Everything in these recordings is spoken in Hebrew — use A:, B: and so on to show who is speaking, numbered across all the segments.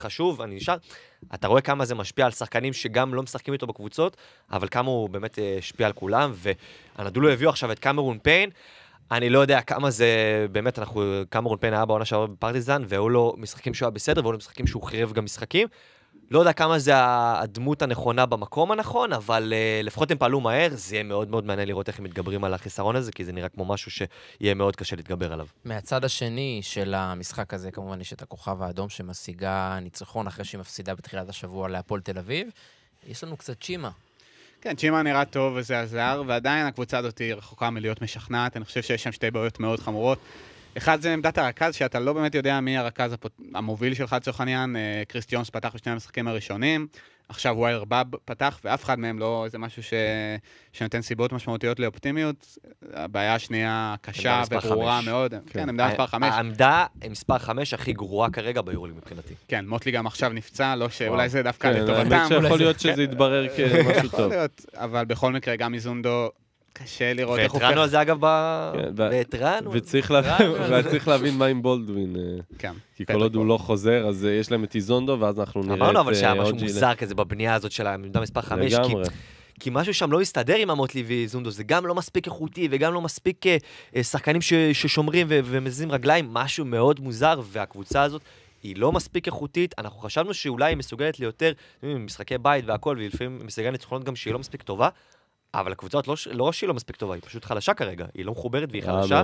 A: חשוב, אני נשאר, אתה רואה כמה זה משפיע על שחקנים שגם לא משחקים איתו בקבוצות, אבל כמה הוא באמת השפיע על כולם, והנדולו הביאו עכשיו את קמרון פיין, אני לא יודע כמה זה, באמת, קמרון פיין היה בעונה שעבר בפרטיזן, והיו לו משחקים שהוא היה בסדר, והיו לו משחקים שהוא חירב גם משחקים, לא יודע כמה זה הדמות הנכונה במקום הנכון, אבל לפחות הם פעלו מהר, זה יהיה מאוד מאוד מעניין לראות איך הם מתגברים על החיסרון הזה, כי זה נראה כמו משהו שיהיה מאוד קשה להתגבר עליו.
B: מהצד השני של המשחק הזה, כמובן יש את הכוכב האדום שמשיגה ניצחון אחרי שהיא מפסידה בתחילת השבוע להפועל תל אביב. יש לנו קצת צ'ימה.
C: כן, צ'ימה נראה טוב וזה עזר, ועדיין הקבוצה הזאת היא רחוקה מלהיות משכנעת. אני חושב שיש שם שתי בעיות מאוד חמורות. אחד זה עמדת הרכז, שאתה לא באמת יודע מי הרכז המוביל שלך לצורך העניין. קריסטיונס פתח בשני המשחקים הראשונים, עכשיו ווייר באב פתח, ואף אחד מהם לא איזה משהו שנותן סיבות משמעותיות לאופטימיות. הבעיה השנייה קשה וברורה מאוד. כן, עמדה מספר 5.
A: העמדה מספר 5 הכי גרועה כרגע ביורוליג מבחינתי.
C: כן, מוטלי גם עכשיו נפצע, לא שאולי זה דווקא
D: כן,
C: לטובתם.
D: האמת שיכול להיות שזה יתברר כמשהו טוב.
C: יכול להיות, אבל בכל מקרה גם איזונדו קשה לראות איך הופך.
A: והתרענו על זה אגב והתרענו.
D: וצריך להבין מה עם בולדווין.
C: כן.
D: כי כל עוד הוא לא חוזר, אז יש להם את איזונדו, ואז אנחנו נראה את
A: אמרנו אבל שהיה משהו מוזר כזה בבנייה הזאת של העמדה מספר 5, כי משהו שם לא יסתדר עם המוטלי ואיזונדו, זה גם לא מספיק איכותי, וגם לא מספיק שחקנים ששומרים ומזיזים רגליים, משהו מאוד מוזר, והקבוצה הזאת היא לא מספיק איכותית. אנחנו חשבנו שאולי היא מסוגלת ליותר משחקי בית והכל, ולפעמים מסוגלת ניצחונות גם שהיא לא מספיק טובה, אבל הקבוצה לא שהיא לא מספיק טובה, היא פשוט חלשה כרגע, היא לא מחוברת והיא חלשה,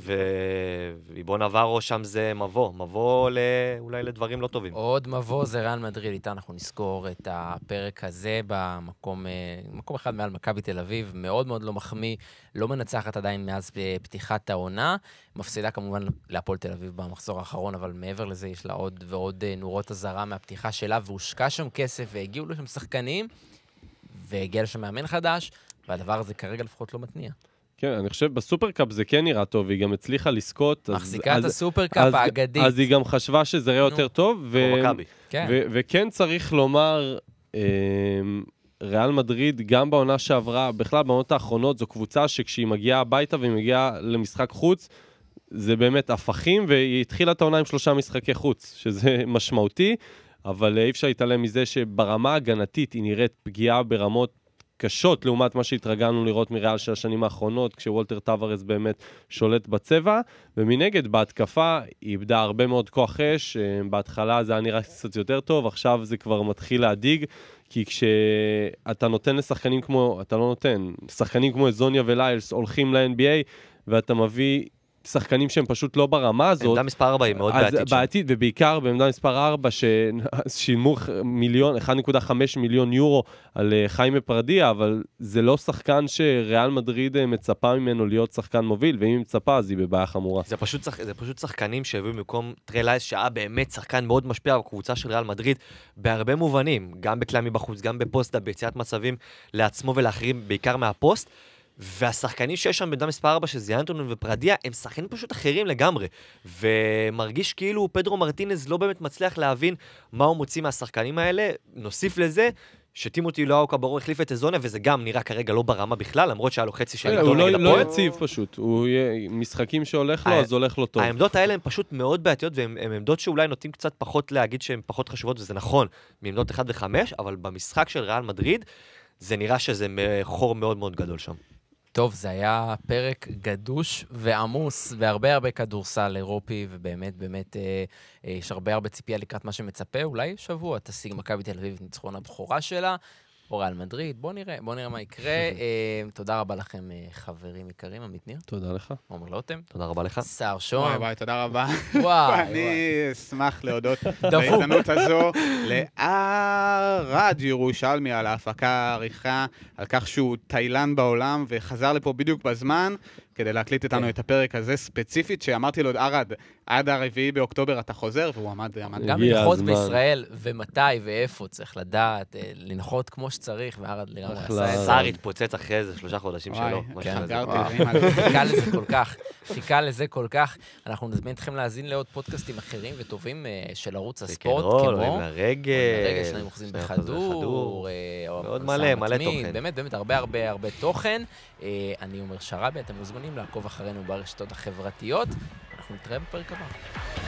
A: ובוא נעברו שם זה מבוא אולי לדברים לא טובים.
B: עוד מבוא זה ריאל מדריד, איתה אנחנו נזכור את הפרק הזה במקום אחד מעל מכבי תל אביב, מאוד מאוד לא מחמיא, לא מנצחת עדיין מאז פתיחת העונה, מפסידה כמובן להפועל תל אביב במחזור האחרון, אבל מעבר לזה יש לה עוד ועוד נורות הזרה מהפתיחה שלה, והושקע שם כסף והגיעו לשם שחקנים, והגיע לשם מאמן חדש, והדבר הזה כרגע לפחות לא מתניע.
D: כן, אני חושב בסופרקאפ זה כן נראה טוב, היא גם הצליחה לזכות.
B: מחזיקה את הסופרקאפ האגדית.
D: אז היא גם חשבה שזה יראה יותר טוב, וכן צריך לומר, ריאל מדריד, גם בעונה שעברה, בכלל בעונות האחרונות, זו קבוצה שכשהיא מגיעה הביתה והיא מגיעה למשחק חוץ, זה באמת הפכים, והיא התחילה את העונה עם 3 משחקי חוץ, שזה משמעותי, אבל אי אפשר להתעלם מזה שברמה הגנתית היא נראית פגיעה ברמות קשות, לעומת מה שהתרגלנו לראות מריאל של השנים האחרונות, כשוולטר טווארס באמת שולט בצבע, ומנגד, בהתקפה, היא איבדה הרבה מאוד כוח אש, בהתחלה זה היה נראה קצת יותר טוב, עכשיו זה כבר מתחיל להדיג, כי כשאתה נותן לשחקנים כמו, אתה לא נותן, שחקנים כמו זוניה וליילס הולכים ל-NBA, ואתה מביא שחקנים שהם פשוט לא ברמה הזאת.
A: עמדה מספר 4 היא מאוד בעתיד שם.
D: בעתיד, ובעיקר בעמדה מספר 4, ששילמו 1.5 מיליון יורו על חיימה פרדיה, אבל זה לא שחקן שריאל מדריד מצפה ממנו להיות שחקן מוביל, ואם היא מצפה, אז היא בבעיה חמורה.
A: זה פשוט שחקנים שהביאו במקום טרלייס, שהיה באמת שחקן מאוד משפיע בקבוצה של ריאל מדריד, בהרבה מובנים, גם בכלל מבחוץ, גם בפוסט, ביציאת מצבים לעצמו ולאחרים, בעיקר מהפוסט, והשחקנים שיש שם בדם מספר 4, שזה אנטונין ופרדיה, הם שחקנים פשוט אחרים לגמרי. ומרגיש כאילו פדרו מרטינז לא באמת מצליח להבין מה הוא מוציא מהשחקנים האלה. נוסיף לזה שטימותי לואו קברו החליף את הזונה, וזה גם נראה כרגע לא ברמה בכלל, למרות שהיה לו חצי של עמדו נגד הפועל.
D: הוא לא יציב פשוט, הוא יהיה משחקים שהולך לו, אז הולך לו טוב.
A: העמדות האלה הן פשוט מאוד בעתיות, והן עמדות שאולי נוטים קצת פחות להגיד שהן פחות חשובות, וזה נכון, מעמדות 1 ו-5, אבל במשחק של ריאל מדריד, זה נראה שזה חור מאוד מאוד גדול שם.
B: טוב, זה היה פרק גדוש ועמוס, והרבה הרבה כדורסל אירופי, ובאמת, באמת, יש הרבה ציפייה לקראת מה שמצפה. אולי שבוע תשיג מכבי תל אביב ניצחון הבכורה שלה, או ריאל מדריד. בוא נראה מה יקרה. תודה רבה לכם, חברים יקרים, עמית ניר.
D: תודה לך.
B: עומר לוטם.
A: תודה רבה לך.
B: שר שון.
C: וואי, תודה רבה.
B: וואי.
C: אני אשמח להודות בהזדמנות הזו לערד ירושלמי על ההפקה העריכה, על כך שהוא תאילן בעולם וחזר לפה בדיוק בזמן, כדי להקליט איתנו את הפרק הזה ספציפית, שאמרתי לו, ארד, עד 4 באוקטובר אתה חוזר, והוא עמד.
B: גם לנחות בישראל, ומתי ואיפה צריך לדעת, לנחות כמו שצריך, וארד לגמרי עשה את זה.
A: שר התפוצץ אחרי איזה 3 חודשים שלו.
B: חיכה לזה כל כך. אנחנו נזמין אתכם להאזין לעוד פודקאסטים אחרים וטובים של ערוץ הספורט, כמו
A: לרגל,
B: שניים אוחזים בכדור,
A: מאוד מלא תוכן.
B: באמת הרבה תוכן. אני אומר שרבי, אתם מוזמנים לעקוב אחרינו ברשתות החברתיות. אנחנו נתראה בפרק הבא.